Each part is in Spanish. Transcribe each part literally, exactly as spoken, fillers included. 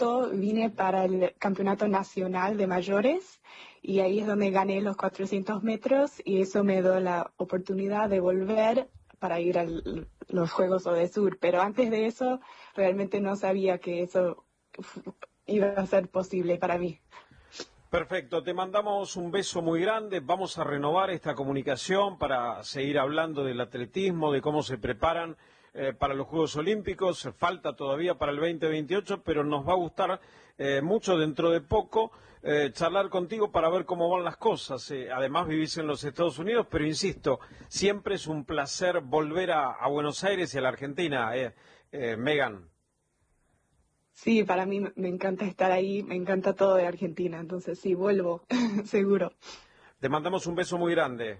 agosto vine para el campeonato nacional de mayores y ahí es donde gané los cuatrocientos metros y eso me dio la oportunidad de volver para ir a los Juegos Odesur. Pero antes de eso realmente no sabía que eso iba a ser posible para mí. Perfecto, te mandamos un beso muy grande, vamos a renovar esta comunicación para seguir hablando del atletismo, de cómo se preparan eh, para los Juegos Olímpicos, falta todavía para el veinte veintiocho, pero nos va a gustar eh, mucho dentro de poco eh, charlar contigo para ver cómo van las cosas. Eh, además vivís en los Estados Unidos, pero insisto, siempre es un placer volver a, a Buenos Aires y a la Argentina, eh, eh, Megan. Sí, para mí me encanta estar ahí, me encanta todo de Argentina, entonces sí, vuelvo, seguro. Te mandamos un beso muy grande.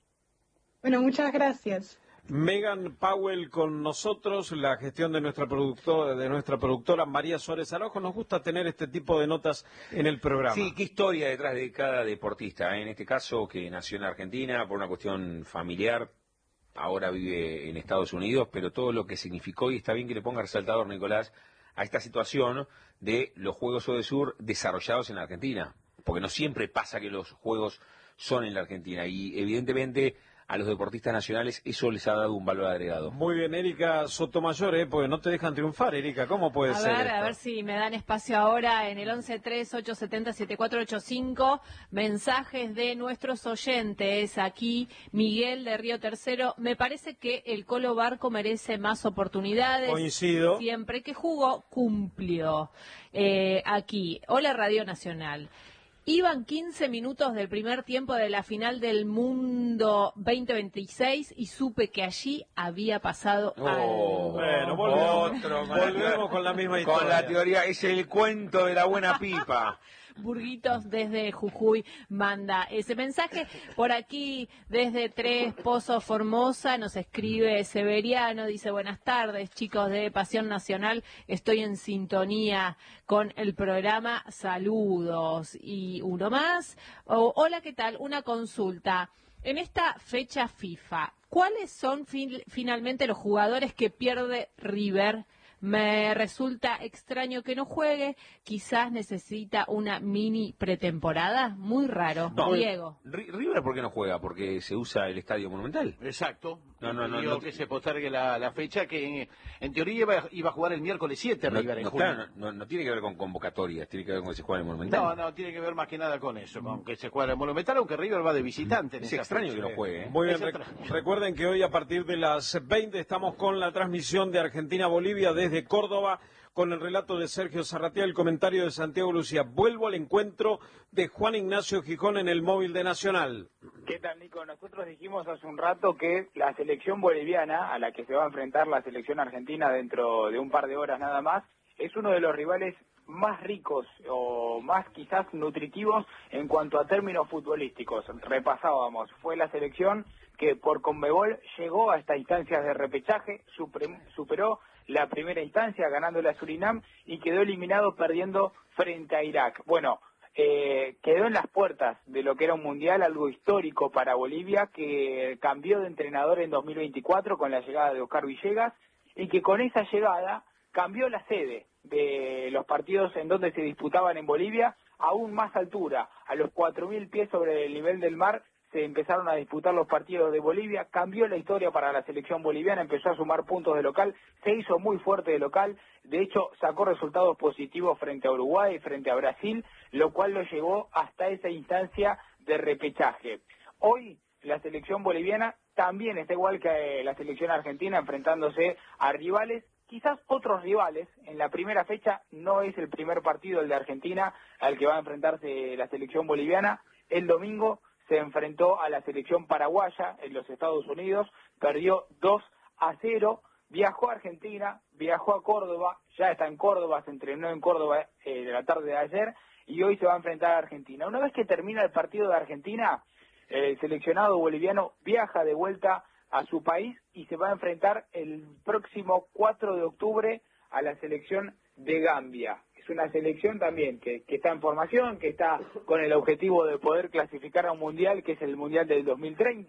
Bueno, muchas gracias. Megan Powell con nosotros, la gestión de nuestra productora, de nuestra productora María Suárez Araujo. Nos gusta tener este tipo de notas en el programa. Sí, qué historia detrás de cada deportista, ¿eh? En este caso que nació en Argentina por una cuestión familiar, ahora vive en Estados Unidos, pero todo lo que significó, y está bien que le ponga resaltador, Nicolás, a esta situación de los Juegos Odesur desarrollados en la Argentina, porque no siempre pasa que los Juegos son en la Argentina, y evidentemente a los deportistas nacionales eso les ha dado un valor agregado. Muy bien, Erika Sotomayor, ¿eh? Porque no te dejan triunfar, Erika, ¿cómo puede a ser ver, esto? A ver si me dan espacio ahora en el once tres ocho siete cero siete cuatro ocho cinco, mensajes de nuestros oyentes. Aquí Miguel de Río Tercero, me parece que el Colo Barco merece más oportunidades. Coincido. Siempre que jugó, cumplió. Eh, aquí, hola Radio Nacional. Iban quince minutos del primer tiempo de la final del Mundo veinte veintiséis y supe que allí había pasado Oh, algo. Bueno, volvemos, Otro, volvemos con la misma historia. Con la teoría, es el cuento de la buena pipa. Burguitos desde Jujuy manda ese mensaje. Por aquí, desde Tres Pozos Formosa, nos escribe Severiano, dice: buenas tardes, chicos de Pasión Nacional, estoy en sintonía con el programa, saludos. Y uno más, oh, hola, ¿qué tal? Una consulta. En esta fecha FIFA, ¿cuáles son fin- finalmente los jugadores que pierde River? Me resulta extraño que no juegue, quizás necesita una mini pretemporada, muy raro. No, Diego. Ri- River, ¿por qué no juega? Porque se usa el Estadio Monumental. Exacto. No, no, no, Digo no. que se postergue la, la fecha que en, en teoría iba, iba a jugar el miércoles siete No, River en no, junio. claro, no, no tiene que ver con convocatorias, tiene que ver con que se juega en el Monumental. No, no, tiene que ver más que nada con eso, con que se juega el Monumental, aunque River va de visitante. En Es esa extraño fecha. que no juegue, ¿eh? Muy bien, Es rec- extraño. recuerden que hoy a partir de las veinte estamos con la transmisión de Argentina-Bolivia desde Córdoba, con el relato de Sergio Zarratea, el comentario de Santiago Lucía. Vuelvo al encuentro de Juan Ignacio Gijón en el móvil de Nacional. ¿Qué tal, Nico? Nosotros dijimos hace un rato que la selección boliviana, a la que se va a enfrentar la selección argentina dentro de un par de horas nada más, es uno de los rivales más ricos o más quizás nutritivos en cuanto a términos futbolísticos. Repasábamos, fue la selección que por Conmebol llegó a estas instancias de repechaje, super- superó la primera instancia ganándole a Surinam y quedó eliminado perdiendo frente a Irak. Bueno, eh, quedó en las puertas de lo que era un mundial, algo histórico para Bolivia, que cambió de entrenador en dos mil veinticuatro con la llegada de Oscar Villegas y que con esa llegada cambió la sede de los partidos en donde se disputaban en Bolivia a aún más altura, a los cuatro mil pies sobre el nivel del mar. Se empezaron a disputar los partidos de Bolivia, cambió la historia para la selección boliviana, empezó a sumar puntos de local, se hizo muy fuerte de local, de hecho sacó resultados positivos frente a Uruguay, frente a Brasil, lo cual lo llevó hasta esa instancia de repechaje. Hoy la selección boliviana también está igual que la selección argentina, enfrentándose a rivales, quizás otros rivales. En la primera fecha no es el primer partido el de Argentina al que va a enfrentarse la selección boliviana. El domingo se enfrentó a la selección paraguaya en los Estados Unidos, perdió dos a cero, viajó a Argentina, viajó a Córdoba, ya está en Córdoba, se entrenó en Córdoba eh, de la tarde de ayer y hoy se va a enfrentar a Argentina. Una vez que termina el partido de Argentina, el seleccionado boliviano viaja de vuelta a su país y se va a enfrentar el próximo cuatro de octubre a la selección de Gambia. Es una selección también que, que está en formación, que está con el objetivo de poder clasificar a un mundial, que es el mundial del dos mil treinta.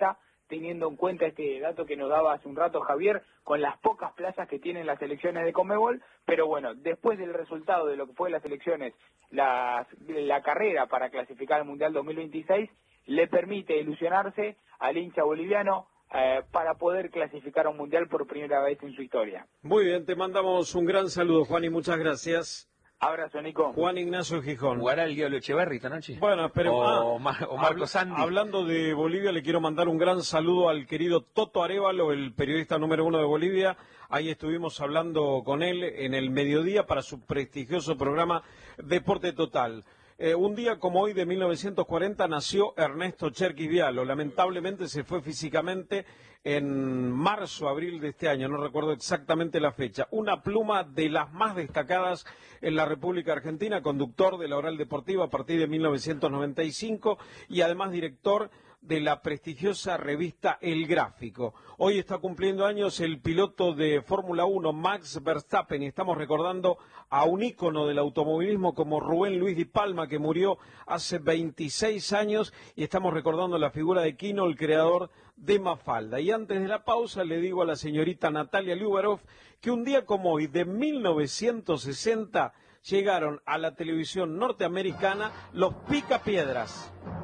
teniendo en cuenta este dato que nos daba hace un rato Javier, con las pocas plazas que tienen las selecciones de Conmebol, pero bueno, después del resultado de lo que fue las elecciones, la, la carrera para clasificar al Mundial dos mil veintiséis, le permite ilusionarse al hincha boliviano eh, para poder clasificar a un Mundial por primera vez en su historia. Muy bien, te mandamos un gran saludo, Juan, y muchas gracias. Abrazo, Nico. Juan Ignacio Gijón. ¿Jugará el Diablo Echeverri esta noche? Bueno, pero o, ah, Mar o Marco habla, Sandi. Hablando de Bolivia, le quiero mandar un gran saludo al querido Toto Arévalo, el periodista número uno de Bolivia. Ahí estuvimos hablando con él en el mediodía para su prestigioso programa Deporte Total. Eh, un día como hoy de mil novecientos cuarenta nació Ernesto Cherkis Vialo. Lamentablemente se fue físicamente en marzo, abril de este año, no recuerdo exactamente la fecha. Una pluma de las más destacadas en la República Argentina, conductor de la Oral Deportiva a partir de mil novecientos noventa y cinco y además director de la prestigiosa revista El Gráfico. Hoy está cumpliendo años el piloto de Fórmula uno, Max Verstappen, y estamos recordando a un ícono del automovilismo como Rubén Luis Di Palma, que murió hace veintiséis años, y estamos recordando la figura de Kino, el creador de Mafalda. Y antes de la pausa le digo a la señorita Natalia Liubarov que un día como hoy de mil novecientos sesenta llegaron a la televisión norteamericana los Picapiedras.